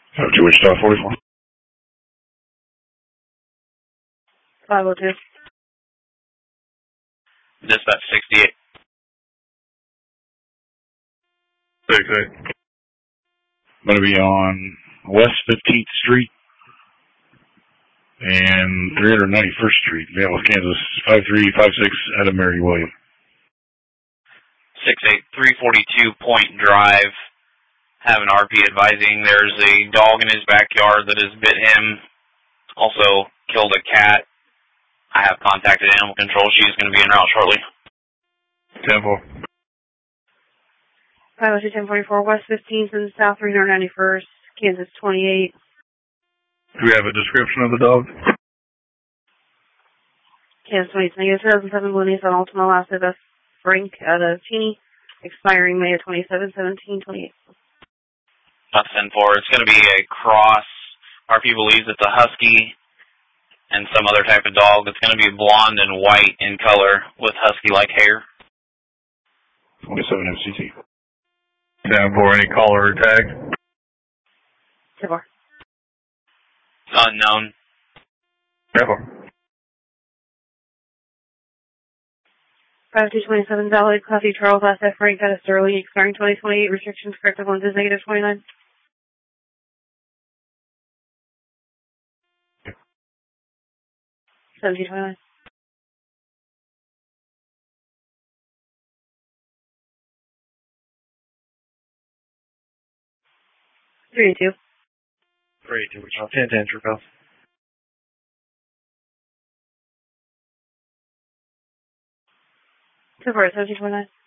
To Wichita 44. 502. Dispatch 68. 68. I'm going to be on West 15th Street and 391st Street, Dallas, Kansas, 5356 Adam Mary William. 68342 Point Drive. Have an RP advising there's a dog in his backyard that has bit him. Also killed a cat. I have contacted animal control. She's going to be en route shortly. 10-4. 502 1044 West 15th and South 391st, Kansas 28. Do we have a description of the dog? Kansas 28. Negative 2007 Blue Nissan Altima Last of Frank out of Cheney, expiring May of 27, 17, 28. That's 10-4. It's going to be a cross. RP believes it's a husky and some other type of dog. It's going to be blonde and white in color with husky-like hair. 27 FCT. 10-4. Any caller or tag? 10-4. Unknown. 10-4. 5227 Valley, Coffee, Charles Last F. Frank out of Sterling, expiring 2028. Restrictions corrective lenses negative 29. 1729. 382. 382, which I'll 10-10, True Pals. 2-4, 1729.